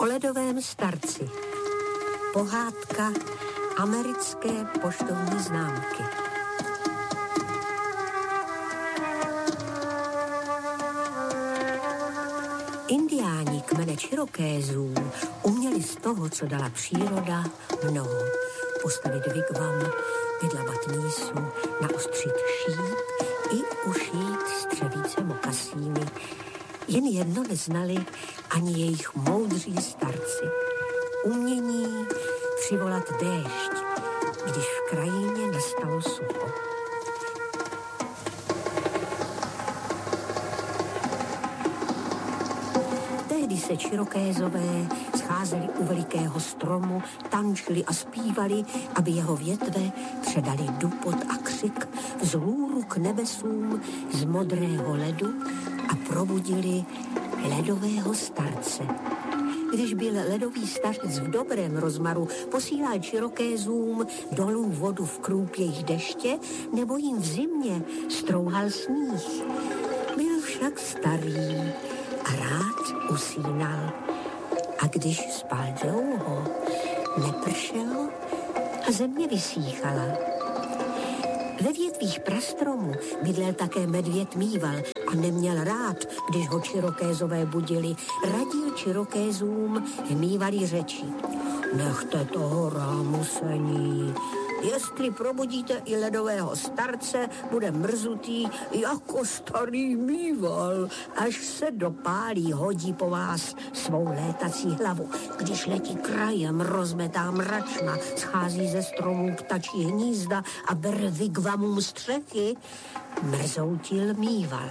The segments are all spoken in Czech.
O ledovém starci. Pohádka americké poštovní známky. Indiáni kmene Cherokézů uměli z toho, co dala příroda, mnoho. Postavit wigwam, vydlavat mísu, naostřit šíp i ušít střevíce mokasíny. Jen jedno neznali ani jejich moudří starci. Umění přivolat déšť, když v krajině nastalo sucho. Tehdy se Cherokézové scházeli u velikého stromu, tančili a zpívali, aby jeho větve předali dupot a křik vzhůru k nebesům z modrého ledu a probudili ledového starce. Když byl ledový stařec v dobrém rozmaru, posílal Cherokézům dolů vodu v krůpějích deště nebo jim v zimě strouhal sníh. Byl však starý a rád usínal. A když spal dlouho, nepršelo a země vysíchala. Ve větvích prastromu bydlel také medvěd Mýval a neměl rád, když ho Cherokézové budili. Radil Cherokézům v Mývali řeči. Nechte toho rámusení. Jestli probudíte i ledového starce, bude mrzutý jako starý Mýval. Až se dopálí, hodí po vás svou létací hlavu. Když letí krajem, rozmetá mračna, schází ze stromů ptačí hnízda a bere wigwamům střechy, mrzoutil Mýval.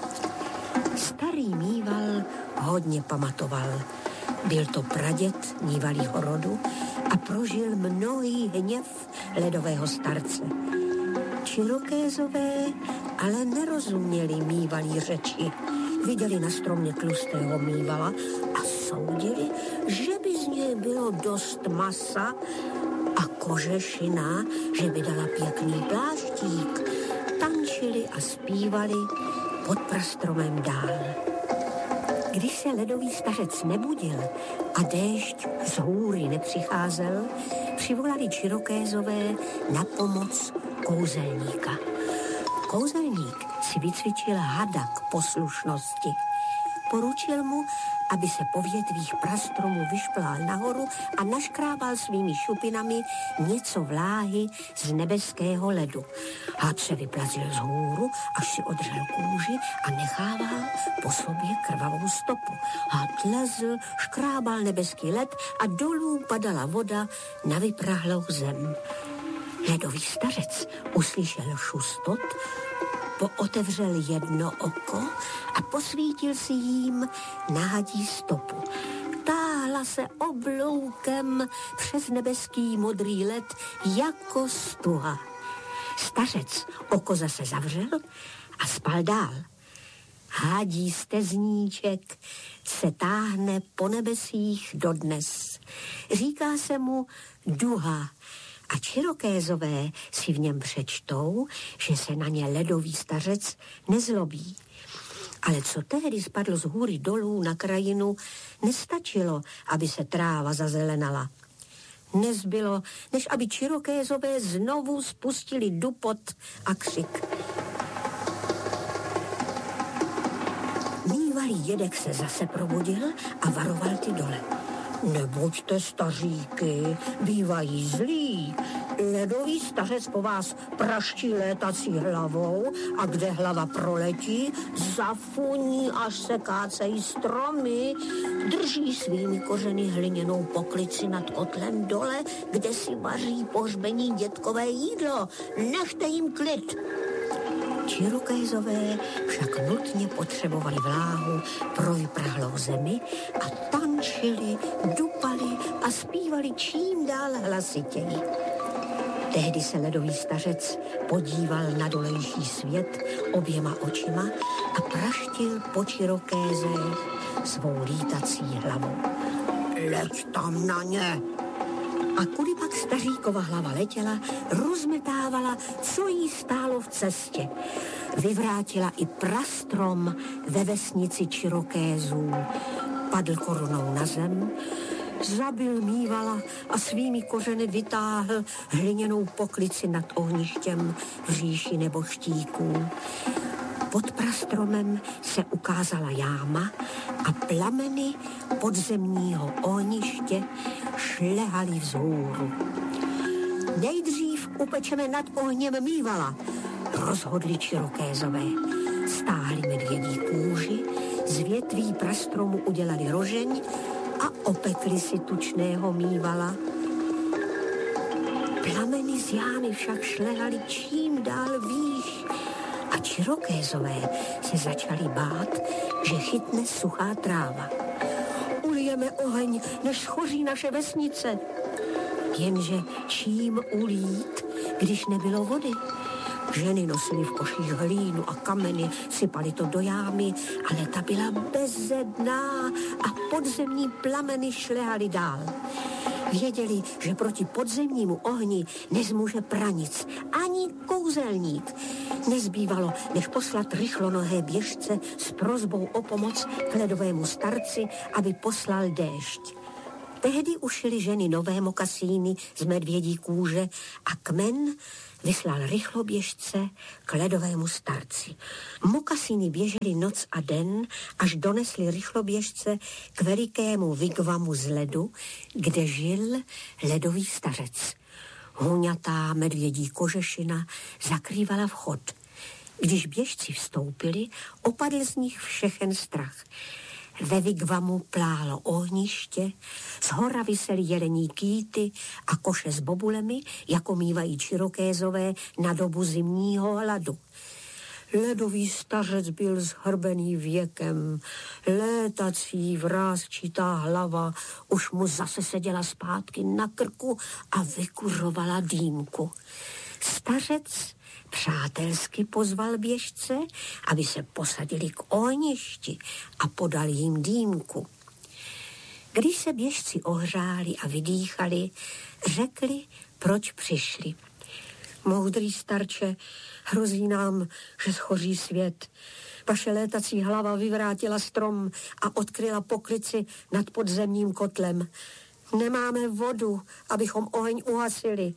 Starý Mýval hodně pamatoval. Byl to praděd Mývalího rodu a prožil mnohý hněv ledového starce. Cherokézové ale nerozuměli Mývalí řeči. Viděli na stromě tlustého Mývala a soudili, že by z něj bylo dost masa a kožešina, že by dala pěkný pláštík. Tančili a zpívali pod prastromem dál. Když se ledový stařec nebudil a déšť z hůry nepřicházel, přivolali Cherokézové na pomoc kouzelníka. Kouzelník si vycvičil hada k poslušnosti. Poručil mu, aby se po větvích prastromů vyšplhal nahoru a naškrábal svými šupinami něco vláhy z nebeského ledu. Had se vyplazil z hůru, až si odřel kůži a nechával po sobě krvavou stopu. Had lezl, škrábal nebeský led a dolů padala voda na vyprahlou zem. Ledový stařec uslyšel šustot, pootevřel jedno oko a posvítil si jím na hadí stopu. Táhla se obloukem přes nebeský modrý led jako stuha. Stařec oko zase zavřel a spal dál. Hadí stezníček se táhne po nebesích dodnes. Říká se mu duha. A Cherokézové si v něm přečtou, že se na ně ledový stařec nezlobí. Ale co tehdy spadlo z hůry dolů na krajinu, nestačilo, aby se tráva zazelenala. Nezbylo, než aby Cherokézové znovu spustili dupot a křik. Mývalý dědek se zase probudil a varoval ty dole. Nebuďte staříky, bývají zlí. Ledový stařec po vás praští létací hlavou a kde hlava proletí, zafuní, až se kácejí stromy. Drží svými kořeny hliněnou poklici nad kotlem dole, kde si vaří pohřbení dětkové jídlo. Nechte jim klid. Cherokézové však nutně potřebovali vláhu pro vyprahlou zemi a tančili, dupali a zpívali čím dál hlasitěji. Tehdy se ledový stařec podíval na dolejší svět oběma očima a praštil po Cherokézech svou lítací hlavou. Leď tam na ně! A kudy pak staříkova hlava letěla, rozmetávala, co jí stálo v cestě. Vyvrátila i prastrom ve vesnici Cherokézů. padl korunou na zem, zabil Mívala a svými kořeny vytáhl hliněnou poklici nad ohništěm v říši neboštíků. Pod prastromem se ukázala jáma a plameny podzemního ohniště šlehaly vzhůru. Nejdřív upečeme nad ohněm Mívala, rozhodli Čirokézové. Stáhli medvědí kůži, z větví prastromu udělali rožeň a opekli si tučného Mívala. Plameny z jámy však šlehaly čím dál výš a Čirokézové se začali bát, že chytne suchá tráva. Ulijeme oheň, než schoří naše vesnice. Jenže čím ulít, když nebylo vody? Ženy nosily v koších hlínu a kameny, sypali to do jámy, ale ta byla bezedná a podzemní plameny šlehaly dál. Věděli, že proti podzemnímu ohni nezmůže pranic, ani kouzelník. Nezbývalo, než poslat rychlonohé běžce s prosbou o pomoc k ledovému starci, aby poslal déšť. Tehdy ušily ženy nové mokasíny z medvědí kůže a kmen vyslal rychloběžce k ledovému starci. Mokasíny běžely noc a den, až donesli rychloběžce k velikému vigvamu z ledu, kde žil ledový stařec. Huňatá medvědí kožešina zakrývala vchod. Když běžci vstoupili, opadl z nich všechen strach. Ve vigvamu plálo ohniště, zhora visely jelení kýty a koše s bobulemi, jako mívají Čirokézové na dobu zimního hladu. Ledový stařec byl zhrbený věkem, létací vrásčitá hlava už mu zase seděla zpátky na krku a vykuřovala dýmku. Stařec přátelsky pozval běžce, aby se posadili k ohništi a podal jim dýmku. Když se běžci ohřáli a vydýchali, řekli, proč přišli. Moudrý starče, hrozí nám, že schoří svět. Vaše létací hlava vyvrátila strom a odkryla poklici nad podzemním kotlem. Nemáme vodu, abychom oheň uhasili.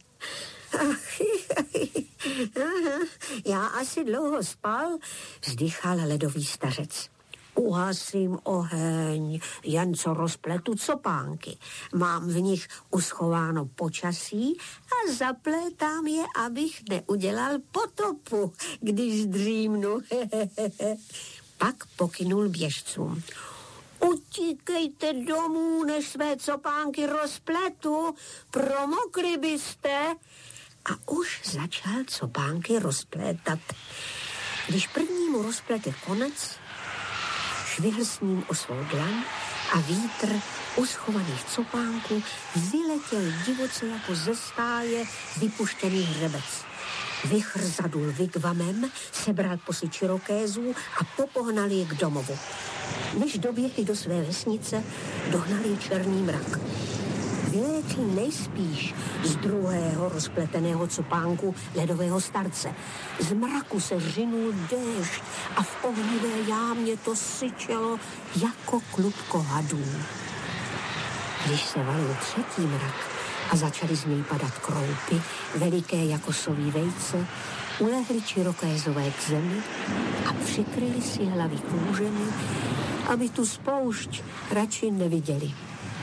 Já asi dlouho spal, vzdychal ledový stařec. Uhasím oheň, jen co rozpletu copánky. Mám v nich uschováno počasí a zaplétám je, abych neudělal potopu, když zdřímnu. Pak pokynul běžcům. Utíkejte domů, než své copánky rozpletu, promokli byste. A už začal copánky rozplétat. Když prvnímu rozplete konec, švihl s ním o svou dlaň a vítr uschovaných copánků vyletěl divoce jako ze stáje vypuštěný hřebec. Vichr zadul vigvamem, sebral posy Čirokézů a popohnal je k domovu. Než doběhli do své vesnice, dohnal je černý mrak. Vylétl nejspíš z druhého rozpleteného copánku ledového starce. Z mraku se řinul déšť a v ohnivé jámě to syčelo jako klubko hadů. Když se valil třetí mrak a začaly z něj padat kroupy, veliké jako soví vejce, ulehli Čirokézové k zemi a přikryli si hlavy kůžemi, aby tu spoušť radši neviděli.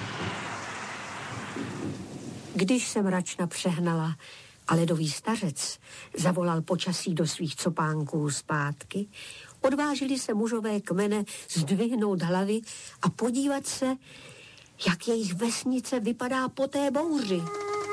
Když se mračna přehnala a ledový stařec zavolal počasí do svých copánků zpátky, odvážili se mužové kmene zdvihnout hlavy a podívat se, jak jejich vesnice vypadá po té bouři.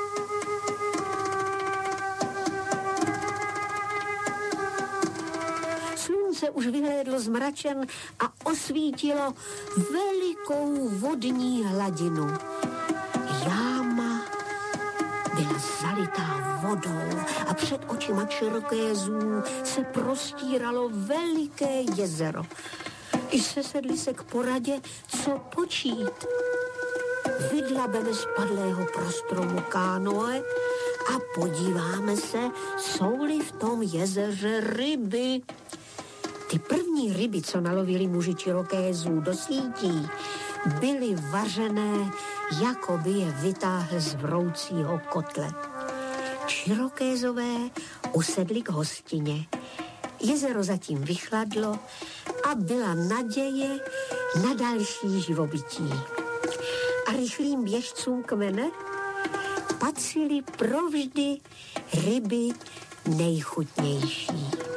Slunce už vyhlédlo z mračen a osvítilo velikou vodní hladinu. Jáma byla zalitá vodou a před očima Čirokézů se prostíralo veliké jezero. I sesedli se k poradě, co počít. Vydlabeme z padlého prostromu kánoe a podíváme se, jsou-li v tom jezeře ryby. Ty první ryby, co nalovili muži Čirokézů do sítí, byly vařené, jako by je vytáhl z vroucího kotle. Širokézové usedli k hostině. Jezero zatím vychladlo a byla naděje na další živobytí. A rychlým běžcům kmene patřily provždy ryby nejchutnější.